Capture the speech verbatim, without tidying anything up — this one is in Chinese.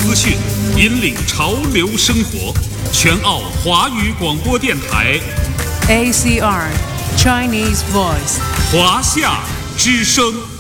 资讯，引领潮流生活。全澳华语广播电台 A C R Chinese Voice 华夏之声。